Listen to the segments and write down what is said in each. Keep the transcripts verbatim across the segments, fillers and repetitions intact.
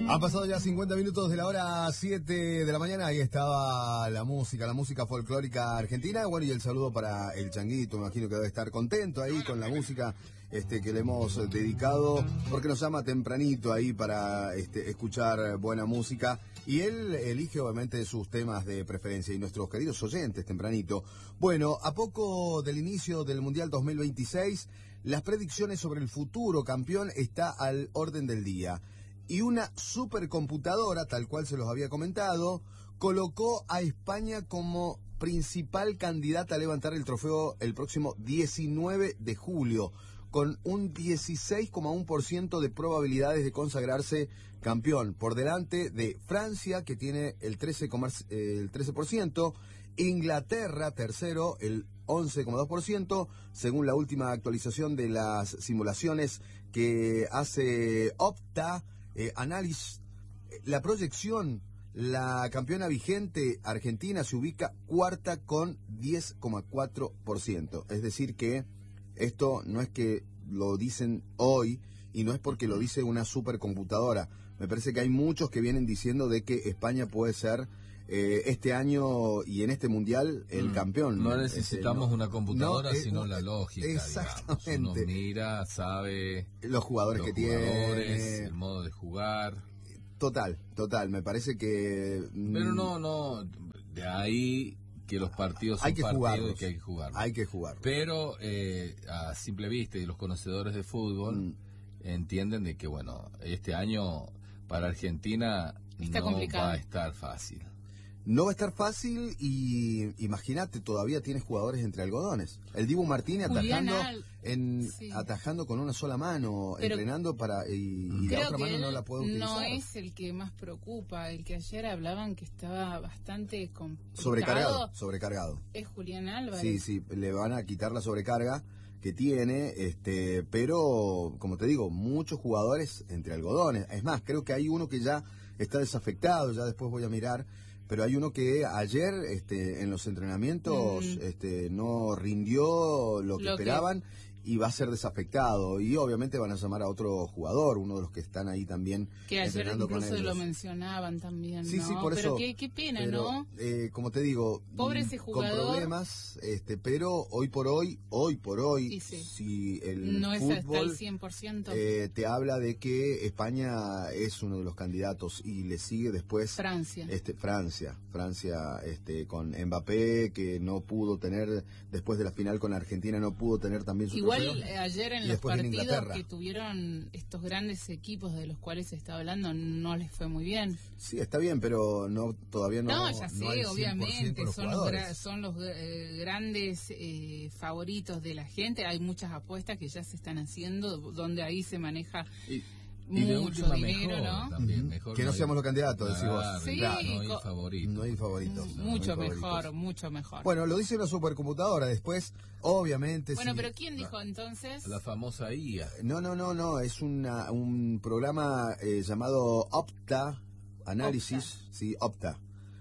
Han pasado ya cincuenta minutos de la hora siete de la mañana. Ahí estaba la música, la música folclórica argentina. Bueno, y el saludo para el Changuito. Me imagino que debe estar contento ahí con la música este, que le hemos dedicado, porque nos llama tempranito ahí para este, escuchar buena música. Y él elige obviamente sus temas de preferencia y nuestros queridos oyentes tempranito. Bueno, a poco del inicio del Mundial dos mil veintiséis, las predicciones sobre el futuro campeón está al orden del día. Y una supercomputadora, tal cual se los había comentado, colocó a España como principal candidata a levantar el trofeo el próximo diecinueve de julio, con un dieciséis coma uno por ciento de probabilidades de consagrarse campeón, por delante de Francia, que tiene el trece, el trece por ciento, Inglaterra, tercero, el once coma dos por ciento, según la última actualización de las simulaciones que hace Opta, Eh, análisis, la proyección, la campeona vigente Argentina se ubica cuarta con diez coma cuatro por ciento. Es decir que esto no es que lo dicen hoy y no es porque lo dice una supercomputadora. Me parece que hay muchos que vienen diciendo de que España puede ser eh, este año y en este mundial el mm, campeón. No necesitamos este, no, una computadora, no, sino eh, la lógica. Exactamente. Digamos. Uno mira, sabe los jugadores los que jugadores, tiene, el modo de jugar. Total, total. Me parece que. Pero no, no. De ahí que los partidos son hay que partidos jugarlos. y que hay que jugar. Hay que jugar. Pero eh, a simple vista y los conocedores de fútbol mm. entienden de que bueno, este año para Argentina Está no complicado. va a estar fácil. No va a estar fáil y imagínate, todavía tienes jugadores entre algodones. El Dibu Martínez atajando Al... en sí. atajando con una sola mano, Pero entrenando para y, y la otra mano no la puede utilizar. No es el que más preocupa, el que ayer hablaban que estaba bastante complicado. Sobrecargado, sobrecargado. Es Julián Álvarez. Sí, sí, le van a quitar la sobrecarga que tiene, este, pero como te digo, muchos jugadores entre algodones. Es más, creo que hay uno que ya está desafectado, ya después voy a mirar. Pero hay uno que ayer este, en los entrenamientos mm. este, no rindió lo que lo esperaban que... y va a ser desafectado. Y obviamente van a llamar a otro jugador, uno de los que están ahí también que ayer entrenando con ellos. incluso lo mencionaban también, sí, ¿no? Sí, por pero eso. Qué, qué pena, pero, ¿no? Eh, como te digo, pobre ese jugador. Con problemas, este, pero hoy por hoy, hoy por hoy, sí. si el no fútbol es hasta el cien por ciento. Eh, te habla de que España es uno de los candidatos y le sigue después Francia. Este, Francia, Francia, este, con Mbappé, que no pudo tener, después de la final con Argentina, no pudo tener también su Igual trofeo. eh, ayer en los partidos que tuvieron estos grandes equipos de los cuales se está hablando, no les fue muy bien. Sí, está bien, pero no todavía no. No, ya sé, no obviamente, los son los, gra son los eh, grandes eh, favoritos de la gente. Hay muchas apuestas que ya se están haciendo, donde ahí se maneja. Y... Y mucho dinero, mejor, ¿no? También, mejor que no, no seamos los candidatos, decís vos. Sí, claro, no hay favorito. No hay favorito. No, mucho no hay mejor, mucho mejor. Bueno, lo dice una supercomputadora. Después, obviamente. Bueno, sí, pero ¿quién dijo la, entonces? La famosa I A. No, no, no, no. Es una, un programa eh, llamado Opta Análisis. Opta. Sí, Opta.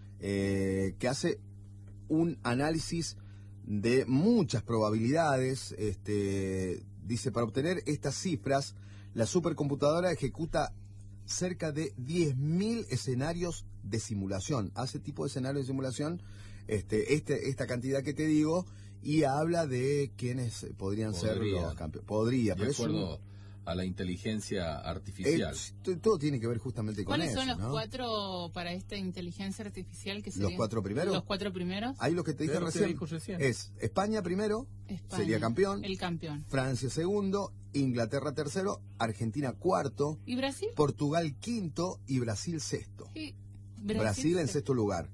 Eh, que hace un análisis de muchas probabilidades. Este, dice, para obtener estas cifras, la supercomputadora ejecuta cerca de diez mil escenarios de simulación. Hace tipo de escenarios de simulación, este, este, esta cantidad que te digo, y habla de quiénes podrían Podría. ser los campeones. Podría, de pero acuerdo es un... a la inteligencia artificial. Eh, todo tiene que ver justamente con eso. ¿Cuáles son los ¿no? cuatro para esta inteligencia artificial que serían? ¿Los cuatro primeros? ¿Los cuatro primeros? Ahí lo que te dije recién, recién es España primero, España, sería campeón. El campeón. Francia segundo, Inglaterra tercero, Argentina cuarto. ¿Y Brasil? Portugal quinto y Brasil sexto. ¿Y Brasil, Brasil en sexto lugar.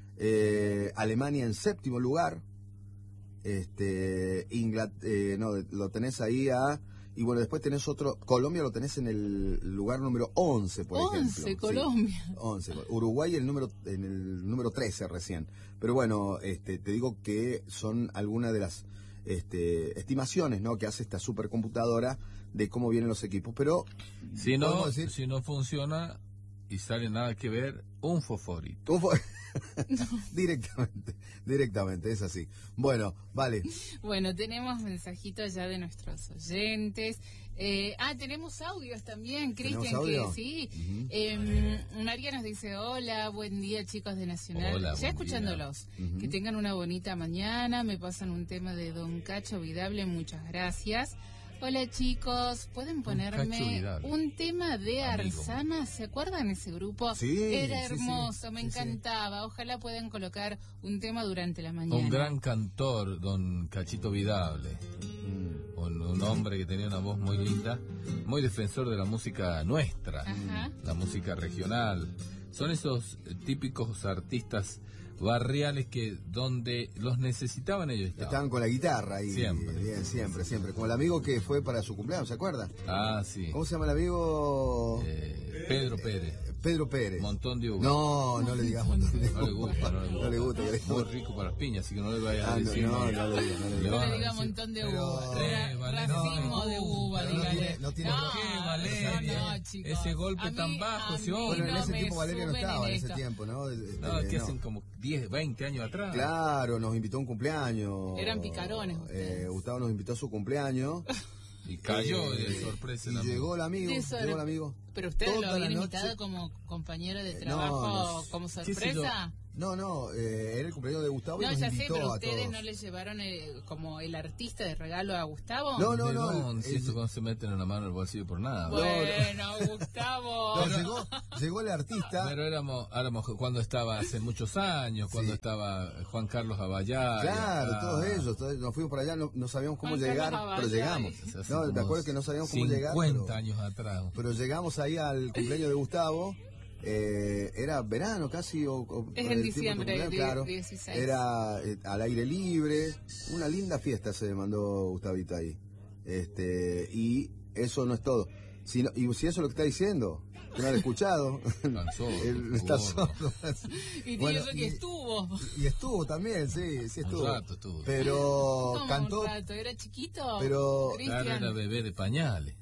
Eh, Alemania en séptimo lugar. Este, Inglaterra, eh, no, lo tenés ahí a... Y bueno, después tenés otro, Colombia lo tenés en el lugar número once, por ejemplo. once, Colombia. Sí, once. Uruguay el número, en el número trece recién. Pero bueno, este, te digo que son algunas de las este, estimaciones, ¿no?, que hace esta supercomputadora de cómo vienen los equipos. Pero si no, decir, si no funciona, y sale nada que ver un fosforito. Un fo- directamente, directamente, es así. Bueno, vale. Bueno, tenemos mensajitos ya de nuestros oyentes. Eh, ah, tenemos audios también, ¿Tenemos Cristian, audio? que sí. Ujú. Eh, María nos dice, hola, buen día chicos de Nacional. Hola, ya buen escuchándolos, día. que Ujú. tengan una bonita mañana, me pasan un tema de Don Cacho Vidable, muchas gracias. Hola chicos, ¿pueden ponerme Cacho Vidal. un tema de Amigo. Arzana? ¿Se acuerdan ese grupo? Sí, Era sí, sí. hermoso, me Sí, sí. encantaba. Ojalá puedan colocar un tema durante la mañana. Un gran cantor, don Cachito Vidable. Mm. Un, un hombre que tenía una voz muy linda, muy defensor de la música nuestra, Ajá. la música regional. Son esos típicos artistas barriales que donde los necesitaban ellos estaban. Estaban con la guitarra ahí. Siempre. Bien, siempre, siempre. Como el amigo que fue para su cumpleaños, ¿se acuerda? Ah, sí. ¿Cómo se llama el amigo? Eh, Pedro Pérez, Pedro Pérez. montón de uva. No, no le digas montón de No le gusta, no le gusta. No le gusta. que le- Muy rico para las piñas, así que no le vayas Ah, a no, decir. no, no le digas, no le Le digas. van No a le diga decir, montón de pero- uva. Eh, vale, Racimo no, de uva, pero no dígale. tiene- no tiene por qué, no, Valeria. no, chicos. Ese golpe A mí- tan bajo, a ese mí hombre. Bueno, en no ese me tiempo Valeria no suben estaba, en en ese esto. tiempo, ¿no? Este, No, que no. hacen como diez, veinte años atrás. Claro, nos invitó a un cumpleaños. Eran picarones Eh, ustedes. Gustavo nos invitó a su cumpleaños. Y cayó Eh, de sorpresa. Y el amigo. llegó el amigo, De sor- llegó el amigo. Pero ustedes Toda lo habían la noche- invitado como compañero de Eh, no, trabajo, no, como qué sé yo. sorpresa. No, no, eh, era el cumpleaños de Gustavo y No, nos ya sé, invitó pero a ustedes todos. no le llevaron el- como el artista de regalo a Gustavo. No, no, ¿De no, dónde? Si el- esto no se meten en la mano en el bolsillo por nada. Bueno, Gustavo. No, llegó, llegó el artista. Pero éramos, éramos cuando estaba hace muchos años, cuando Sí. estaba Juan Carlos Abayá. Claro, todos ellos, todos- nos fuimos para allá, no, no sabíamos cómo Juan llegar, Carlos pero Abayá. llegamos. Hace No, como me acuerdo que no sabíamos cómo llegar, cincuenta pero, años atrás. pero llegamos ahí al cumpleaños de Gustavo. Eh, era verano casi o, o- Es el en tiempo de tu diciembre, cumpleaños, die- claro. dieciséis. Era eh, al aire libre, una linda fiesta se mandó Gustavito ahí. Este, y eso no es todo. Si no- y si eso es lo que está diciendo, que no lo he escuchado. Están sordos, Él está gordo. sordo. Y Bueno, dice que y- estuvo. Y estuvo también, sí, sí Un estuvo. rato estuvo. Pero ¿Cómo cantó, un rato? ¿Era chiquito? pero- Claro, Cristian. era bebé de pañales.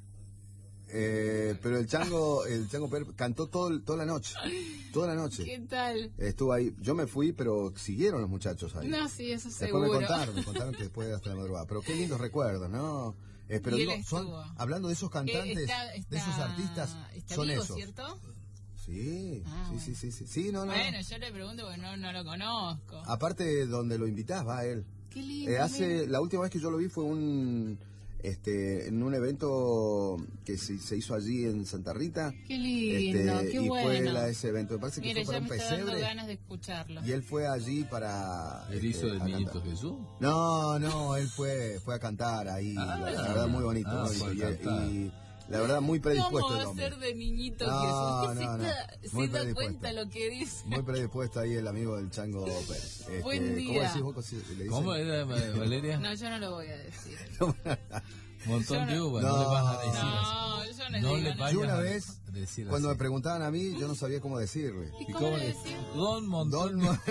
eh, pero el chango, el chango Pérez cantó todo, el- toda la noche, toda la noche. ¿Qué tal? Estuvo ahí, yo me fui, pero siguieron los muchachos ahí. No, sí, eso Después seguro. me contaron, me contaron que después hasta la madrugada. Pero qué lindos recuerdos, ¿no? Eh, pero Y él digo, son, estuvo. hablando de esos Eh, cantantes, está- está- de esos artistas, está son vivo, esos. ¿cierto? Sí, Ah, sí, bueno. sí, sí, sí, sí, no, no. Bueno, yo le pregunto porque no, no lo conozco. Aparte donde lo invitás va él. Qué lindo. Eh, hace, mira. la última vez que yo lo vi fue un, este, en un evento que se, se hizo allí en Santa Rita. Qué lindo, este, qué y bueno. fue la, ese evento, me parece que Mire, fue para ya un me está dando pesebre. ganas de escucharlo. Y él fue allí para. El hizo este, del a niñito cantar. Jesús. No, no, él fue, fue a cantar ahí. Ah, la, la verdad, muy bonito. ah, muy bonito. fue a Y- cantar. y, la verdad, muy predispuesto ¿Cómo el va a hombre. ser de niñito No, Jesús? ¿Usted no, no. se está, Muy se da predispuesto. cuenta lo que dice? Muy predispuesto ahí el amigo del Chango Pérez. Este, Buen ¿Cómo día. decís vos? ¿Cómo le dicen? ¿Cómo era, eh, Valeria? No, yo no lo voy a decir. Montón yo de no- uvas, no, No, le vas a decir así. No, yo no, No digo le nada. vayas Yo una a vez, decir Cuando así. me preguntaban a mí, yo no sabía cómo decirle. ¿Y ¿Y cómo cómo le le- decía? Don Montón. Don-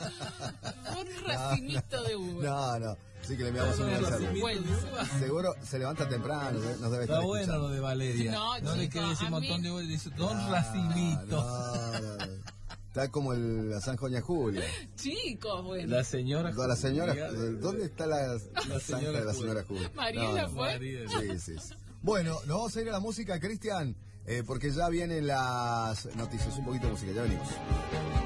Un racimito de uva. No, no. Sí que le enviamos un Don mensaje. Vergüenza. Seguro se levanta temprano, nos debe estar Está bueno escuchando. lo de Valeria. No, No, le chico, quiere decir a montón mí- de uvas, dice Don Ah, Racimito. no, no, no. Está como el, la San Joña Julia. Chicos, bueno. La señora. La señora, Julia de- ¿dónde está la, la zanja señora de la Julia. señora Julia? Mariela No, no. fue. María de- Sí, sí, sí. Bueno, nos vamos a ir a la música, Cristian, eh, porque ya vienen las noticias. Un poquito de música, ya venimos.